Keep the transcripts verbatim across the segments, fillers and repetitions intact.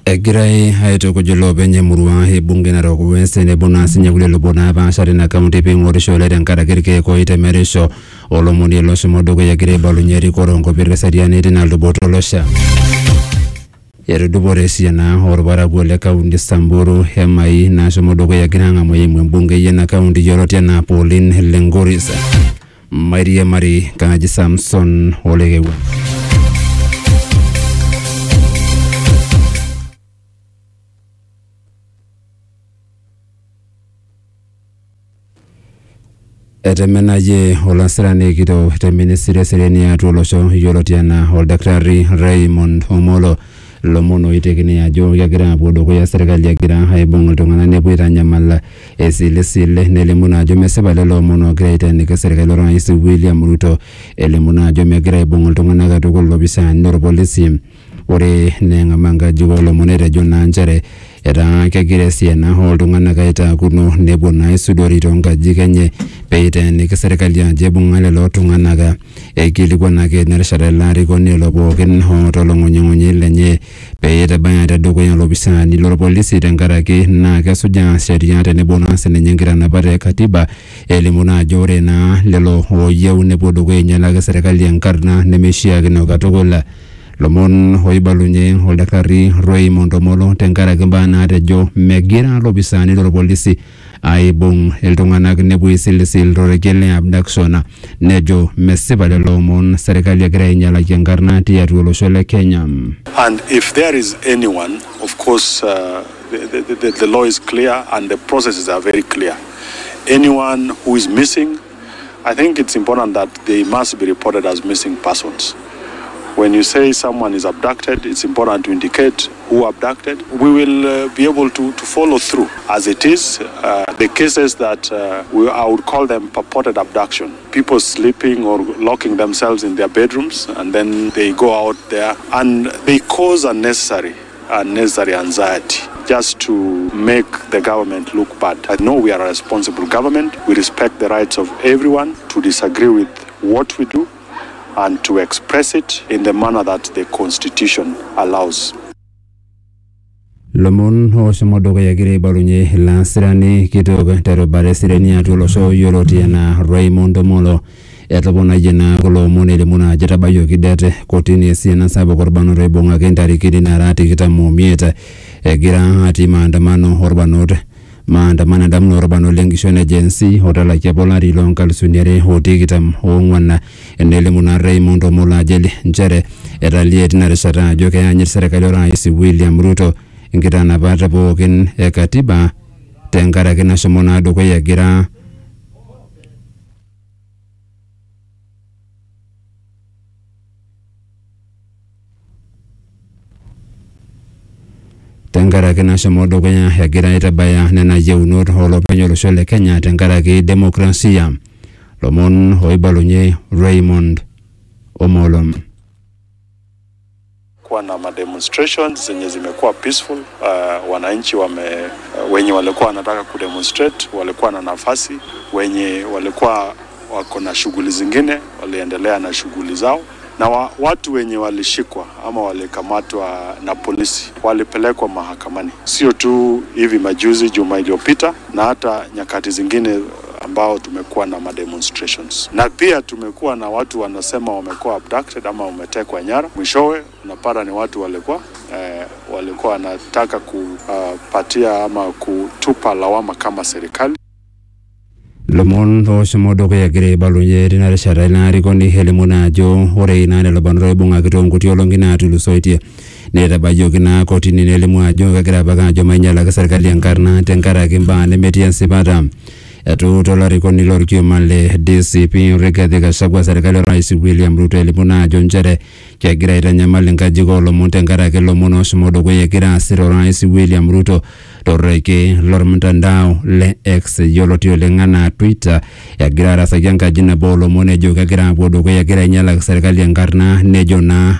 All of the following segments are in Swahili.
Egirai aitukujulo penye murua ebunge Narok West nebona sinyagule lobona bashari na kaunti pingorisho le tenkaraki irkeek oitemerisho olomoni loshomo dukuya egira aibalunye korongo piresariani Rinaldo Botolosha. Etudupore esiana orparakuo le kaunti Samburu hemai nashomo dukuya egira ang'amu eimu embungei ena kaunti yioloti enaa Pauline Lengoris. Mairiamari Kaji Samson Olekewa. Etemenaye olasirani kito teministry sereni atolosho yioloti enaa oldakitari Raymond Omolo lomono itekini ajo yagira apuo dukuya serikali yagira aibung iltung'anak nepuo aitanyamal esilisili nelimu naa ajo mesipa lelo omon ogira aiteniki serikali orais William Ruto elimu naa ajo megira aibung iltung'anak katukul lopisaani lorpolisi. Ore neng'ama nkajijik olomon etejo naa nchere etaa kegira esiana oltung'anak aitaakuno nepuo naa aisudori toonkajijik enye peiteniki serikali ajo ebung'a lelo tung'anak. Eikilikwanaki nerishata ele arikoni elo pookin ootolong'unying'unyi lenye peitabaya tedukuya lopisaani lorpolisi tenkaraki naa kesujaa sheria tenebo naa sininye nkitanapat e katiba elimu naa ajo ore naa lelo ooyieu nepuo dukuya ainyalaki serikali enkarna nemeishiakino katukul. Lomon oibalunye oldakitari Raymond Omolo tenkaraki mbaa naatejo megira lopisaani lorpolisi aibung iltung'anak nepuo aisilisil torrekie le abduction nejo mesipa lelo omon serikali egira ainyalaki enkarna tiatua olosho le Kenya. And if there is anyone, of course, uh, the, the, the, the law is clear and the processes are very clear. Anyone who is missing, I think it's important that they must be reported as missing persons. When you say someone is abducted, it's important to indicate who abducted. We will uh, be able to, to follow through. As it is, uh, the cases that uh, we, I would call them purported abduction. People sleeping or locking themselves in their bedrooms and then they go out there and they cause unnecessary, unnecessary anxiety just to make the government look bad. I know we are a responsible government. We respect the rights of everyone to disagree with what we do and to express it in the manner that the constitution allows. Lomon oshomo dukuya egira aibalunye lasirani kitok terubare sireni atolosho yioloti enaa Raymond Omolo etoponayie naa kulo omon elimu naa ajo etabayioki det kotini esiana sapuk orbanot oibung'aki intarikini nara tikitam omiet egira atii maandamano orbanot maandamano damu orbanot lenkishon e Gen Z otalakia polari loonkalusuni are otikitam oong'wan enelimu naa Raymond Omolo ajo nchere etalie tina rishata ajo keanyit serikali orais William Ruto nkitanapat pookin e katiba tenkaraki nashomo naa dukuya egira tenkaraki nashomo dukuya egira aitabaya nena yieunot olopeny olosho le Kenya tenkaraki demokrasia. Lomon oibalunye Raymond Omolo. Kwa na ma demonstrations zenye zimekuwa peaceful. Uh, wananchi wame uh, wenye walikuwa wanataka kudemonstrate walikuwa na nafasi, wenye walikuwa wako na shughuli zingine waliendelea na shughuli zao, na wa, watu wenye walishikwa ama walikamatwa na polisi walipelekwa mahakamani, sio tu hivi majuzi juma iliyopita, na hata nyakati zingine ambao tumekuwa na ma demonstrations. Na pia tumekuwa na watu wanasema wamekuwa abducted ama wametekwa nyara, mwishowe unapata ni watu walikuwa eh, walikuwa wanataka kupatia ama kutupa lawama kama serikali. Lomon oshomo dukuya egira aibalunye tina rishata ina arikoni elimu naa ajo ore ina lelo banot oibung'aki toonkuti olong'i naatulusoitie netabayioki naa kotini nelimu ajo kegira apake ajo mainyalaki serikali enkarna tenkaraki mbaa nemetii esipata. Etuuta olarikoni lorkioma le D C P Rigathi Gachagua serikali orais William Ruto elimu naa ajo nchere kegira aitanyamal nkajijik olomon tenkaraki lomon oshomo dukuya egira asir orais William Ruto torrekie lormtandao le X yioloti oleng enaa Twitter egira arasaki enkaji nabo olomon ejo kegira apuo dukuya egira ainyalaki serikali enkarna nejo naa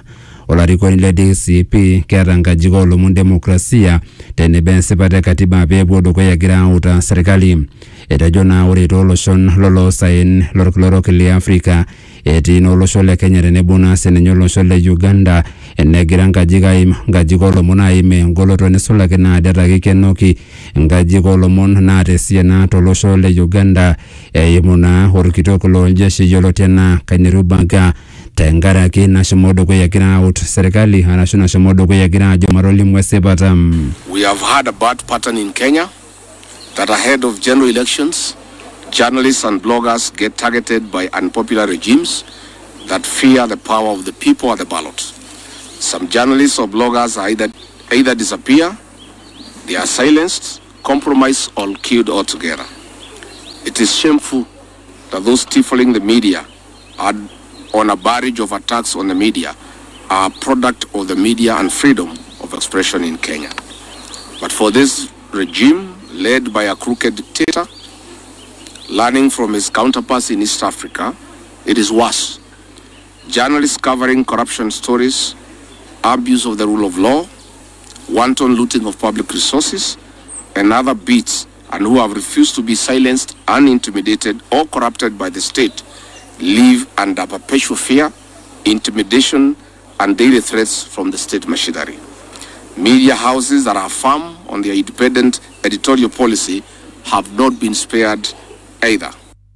olarikoni le D C P keeta nkajijik oolomon demokrasia tenebo esipata katiba peepuo dukuya egira autaa serikali. Etejo naa ore tooloshon loloosaen lorkila orok le Afrika etii olosho le Kenya tenebo naa sininye olosho le Uganda enegira nkajijik aim nkajijik oolomon aim engoloto nisulaki naa det ake kenoki nkajijik oolomon naata esiana tolosho le Uganda eimu naa orkitok looljeshi yioloti enaa Kainerugaba tenkaraki nashomo dukuya egira aut serikali arashu nashomo dukuya egira ajo matolimu esipata. We have had a bad pattern in Kenya that ahead of general elections, journalists and bloggers get targeted by unpopular regimes that fear the power of the people at the ballot. Some journalists or bloggers are either, either disappear, they are silenced, compromised, or killed altogether. It is shameful that those stifling the media are on a barrage of attacks on the media are a product of the media and freedom of expression in Kenya. But for this regime led by a crooked dictator, learning from his counterparts in East Africa, it is worse. Journalists covering corruption stories, abuse of the rule of law, wanton looting of public resources, and other beats, and who have refused to be silenced, unintimidated, or corrupted by the state, live under perpetual fear, intimidation, and daily threats from the state machinery. Media houses that are firm on their independent editorial policy have not been spared either.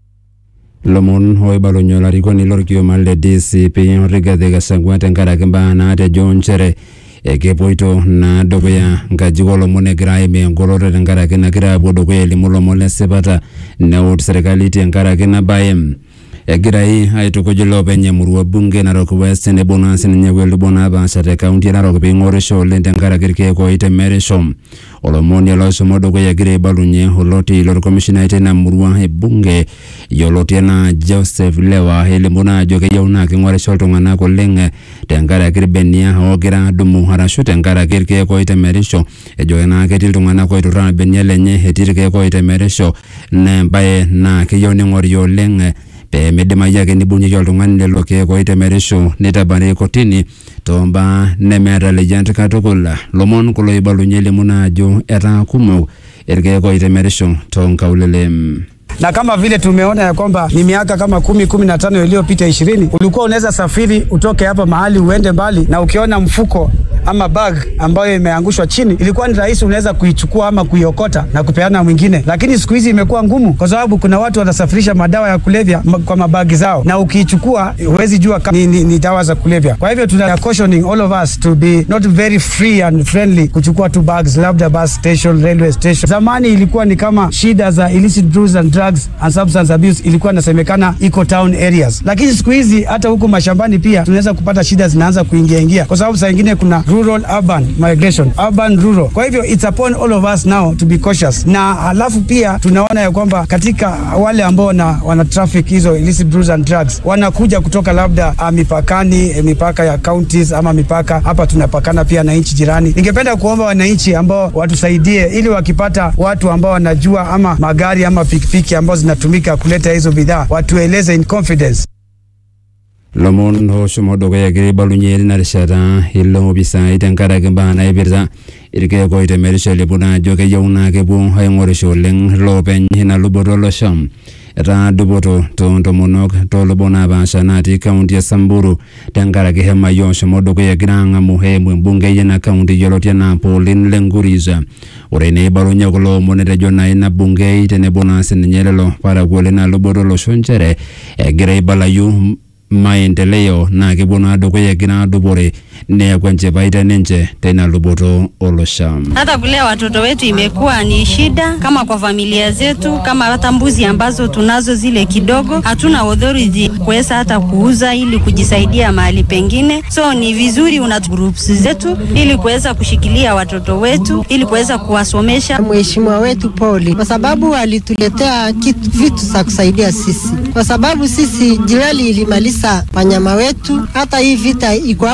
Lomon hoibalonyo larikoni lorkioma le D C P Rigathi Gachagua tenkaraki mbaa naatejo nchere ekepoito naa dukuya nkajijik oolomon egira aimie engoloto tenkaraki nagira apuo dukuya elimu lomon lesipata neut serikali tenkaraki ina baye. Egirai aitukuj iloopeny emurua bunge Narok West tenebo naa sininye welubo naapaasha te kaunti Narok peing'orisho oleng tenkaraki irkeek oitemerisho. Olomoni loshomo dukuya egira aibalunye oloti lorkomishonai teina murua ebunge yioloti enaa Joseph Lewa elimu naa ajo keyieu naa king'orisho iltung'anak oleng tenkaraki irbenia oogira adumu arashu tenkaraki irkeek oitemerisho. Ejo naa ketii iltung'anak oiturraa irbenia lenye etii irkeek oitemerisho naa embaye naa keyieu ning'ori oleng peemeidimayu ake nibung'ieki oltung'ani lelo keek oitemerisho nitabari kotini tombaa nemeeta leyiant katukul. Lomon kulo oibalunye elimu naa ajo etaa kumok irkeek oitemerisho toonkaulele. Na kama vile tumeona ya kwamba ni miaka kama kumi, kumi na tano iliyopita ishirini, ulikuwa unaweza safiri utoke hapa mahali uende mbali na ukiona mfuko ama bag ambayo imeangushwa chini ilikuwa ni rahisi, unaweza kuichukua ama kuiokota na kupeana mwingine. Lakini siku hizi imekuwa ngumu kwa sababu kuna watu wanasafirisha madawa ya kulevya kwa mabagi zao na ukiichukua huwezi jua ni, ni, ni dawa za kulevya. Kwa hivyo tuna cautioning all of us to be not very free and friendly kuchukua two bags labda bus station, railway station. Zamani ilikuwa ni kama shida za illicit drugs and drugs and substance abuse ilikuwa nasemekana iko town areas, lakini siku hizi hata huko mashambani pia tunaweza kupata shida zinaanza kuingia ingia kwa sababu saa nyingine kuna rural urban migration, urban rural. Kwa hivyo it's upon all of us now to be cautious. Na halafu pia tunaona ya kwamba katika wale ambao na wana traffic hizo illicit drugs and drugs wanakuja kutoka labda uh, mipakani, mipaka ya counties ama mipaka hapa tunapakana pia na nchi jirani. Ningependa kuomba wananchi ambao watusaidie ili wakipata watu ambao wanajua ama magari ama pikipiki ambao zinatumika kuleta hizo bidhaa watueleze in confidence. Lomon hoshomo dukuya egira aibalunye ina rishata ilo opisai tenkaraki mbaa naipirta irkeek oitemerisho elimu naa ajo keyieu naa kepuo aing'orisho oleng loopeny ina luboto olosho. Etaa dupoto toontomonok toolubo naapaasha natii kaunti e Samburu tenkaraki hemai oshomo dukuya egira ang'amu eimu embungei ina kaunti yioloti enaa Pauline Lenguris. Ore neibalunye kulo omon etejo naa ina bungei tenebo naa sininye lelo parakuo lina luboto olosho nchere egira aibalayu maendeleo na kepuo naa dukuya egira adupore neeku enchipai teninche teina luboto olosho. Hata kulea watoto wetu imekuwa ni shida, kama kwa familia zetu, kama hata mbuzi ambazo tunazo zile kidogo hatuna authority kuweza hata kuuza ili kujisaidia mahali pengine. So ni vizuri una groups zetu ili kuweza kushikilia watoto wetu ili kuweza kuwasomesha. Mheshimiwa wetu Pauli kwa sababu alituletea kitu vitu za kusaidia sisi, kwa sababu sisi jirali ilimaliza wanyama wetu. Hata hii vita iko hapa Samburu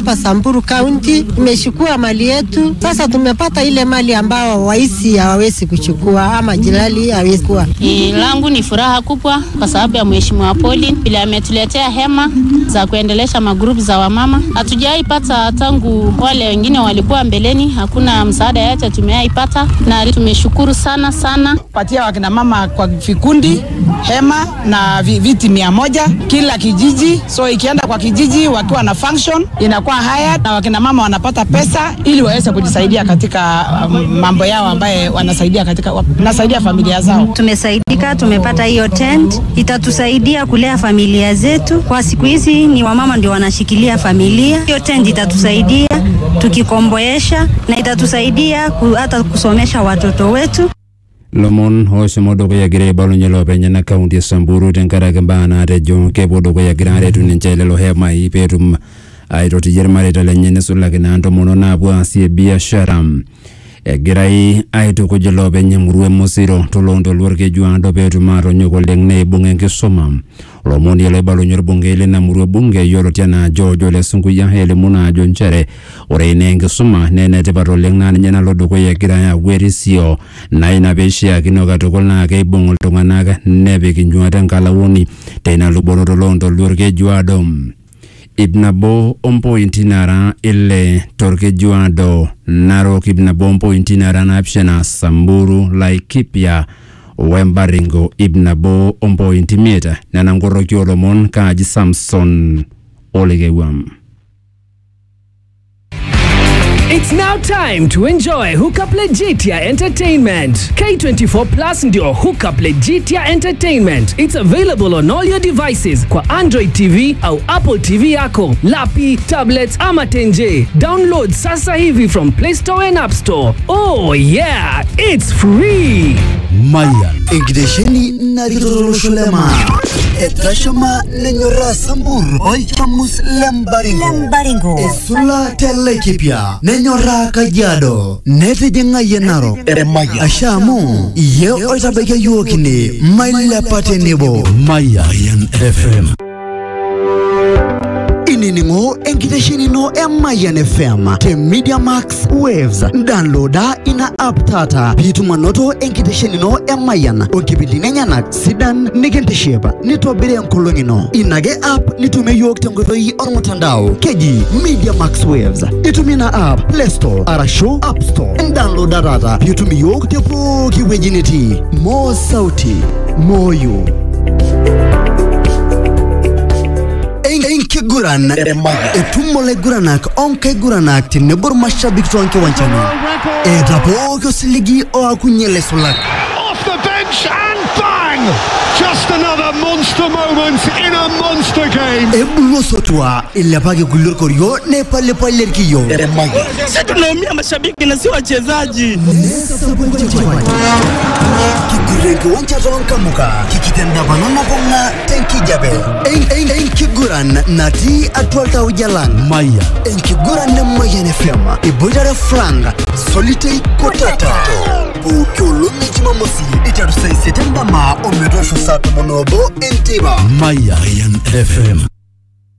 Samburu County imeshukua mali yetu. Sasa tumepata ile mali ambao waisi hawawezi kuchukua ama jirali hawezi kuwa. E, langu ni furaha kubwa kwa sababu ya Mheshimiwa Pauline bila ametuletea hema za kuendelesha magroup za wamama. Hatujaipata tangu wale wengine walikuwa mbeleni, hakuna msaada yote tumeaipata na tumeshukuru sana sana. Patia wakina mama kwa vikundi hema na viti mia moja kila kijiji, so ikienda kwa kijiji wakiwa na function inakuwa haya na wakina mama wanapata pesa ili waweze kujisaidia katika um, mambo yao ambaye wanasaidia katika wanasaidia familia zao. Tumesaidika, tumepata hiyo tent, itatusaidia kulea familia zetu. Kwa siku hizi ni wamama ndio wanashikilia familia. Hiyo tent itatusaidia tukikomboesha na itatusaidia ku, hata kusomesha watoto wetu. Lomon hoso modo ko yagire balonyelo penya na kaunti Samburu tenkara kambana rejo ke bodo ko yagira retu ninchele lo hema ipetum aito tijermare talenye sulla kinando mono na bwa sie biashara egirai aito ko jelo penya murwe mosiro tolondo lorke juando petu maro nyoko lengne bunge kesoma Lomon yele balonyo bungele na murwe bunge yolo tiana jojo le sungu ya hele muna jonchere ore inenge suma nene te baro lengna nyana lodo ko yagira ya werisio na inabeshia kinoga tokolna ke bongol tonganaga nebe kinjwa tankalawoni tena lubono tolondo lorke juado Ibnabo ompo intinara ile torke juado naro kibnabo ompo intinara na apshena Samburu Laikipia Wembaringo Ibnabo ompo intimita na nangoro kiolomon kaji Samson Olegewam. It's now time to enjoy Hookup Legitia Entertainment. K twenty-four Plus ndio Hookup Legitia Entertainment. It's available on all your devices kwa Android T V au Apple T V yako, lapi, tablets ama tenje. Download sasa hivi from Play Store and App Store. Oh yeah, it's free. Mayan Ingdesheni Nariro Shulema Etashama Nenyora Samburu Oitamus Lembaringo Lembaringo Esula Telekipia Nenyora Kajiado Nete Jenga Yenaro Eremaya Ashamu Ye Oitabeke Yuokini Maila Patenebo Mayan F M Iningo Engideshini no Mayan F M Te Media Max Waves Downloada ina app tata Pitu manoto Engideshini no Mayan Onkipindi nenyanak Sidan Nigentesheba Nitobire Nkolongino Inage app Nitume yok Tengotoi Ormotandao Keji Media Max Waves Itumina app Play Store Arasho App Store Downloada data Pitu miyok Tepo Kiwejiniti Mo Sauti Moyo Enke guran etumole guranak onke guranak tinebor mashabik tonke wanchani e dapo ko siligi o akunyele sulak off the bench and bang, just another monster moment in a monster game e bulo sotwa illa page gulur koryo ne palle palle kiyo sisi tunaumia mashabiki na si wachezaji kigurenke wancha tonka muka kikitenda banana bonga tenki jabe en en en kiguran nati atwalta ujalan maya en kiguran ne Mayan F M e bojare franga solite kotata Bukulu mijima mosi itaru sai setenda ma omedosho sato monobo entiba Mayan F M